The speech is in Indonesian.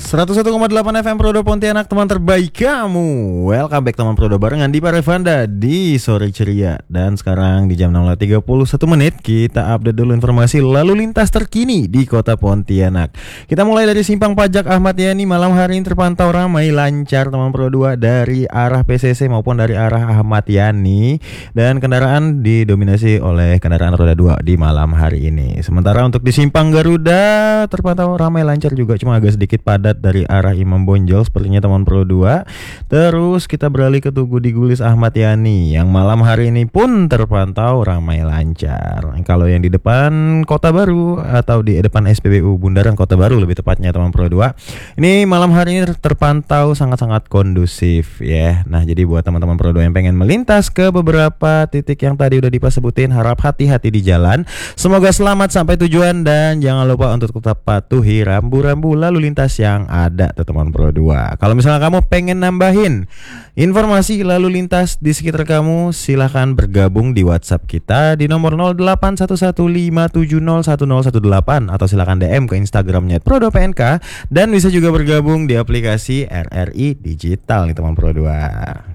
101,8 FM Prodo Pontianak, teman terbaik kamu. Welcome back teman Prodo, barengan di Parevanda di Sore Ceria. Dan sekarang di jam 16.31 kita update dulu informasi lalu lintas terkini di kota Pontianak. Kita mulai dari Simpang Pajak Ahmad Yani. Malam hari ini terpantau ramai lancar teman Pro 2 dari arah PCC maupun dari arah Ahmad Yani. Dan kendaraan didominasi oleh kendaraan roda 2 di malam hari ini. Sementara untuk di Simpang Garuda terpantau ramai lancar juga, cuma agak sedikit padat dari arah Imam Bonjol sepertinya teman Pro 2. Terus kita beralih ke Tugu di Gulis Ahmad Yani yang malam hari ini pun terpantau ramai lancar. Kalau yang di depan Kota Baru atau di depan SPBU Bundaran Kota Baru lebih tepatnya teman Pro 2, ini malam hari ini terpantau sangat-sangat kondusif ya. Nah, jadi buat teman-teman Pro 2 yang pengen melintas ke beberapa titik yang tadi udah Dipa sebutin, harap hati-hati di jalan. Semoga selamat sampai tujuan dan jangan lupa untuk tetap patuhi rambu-rambu lalu lintas yang ada tuh teman Pro 2. Kalau misalnya kamu pengen nambahin informasi lalu lintas di sekitar kamu, silahkan bergabung di WhatsApp kita di nomor 081157010118 atau silahkan DM ke Instagramnya ProdoPNK, dan bisa juga bergabung di aplikasi RRI Digital nih teman Pro 2.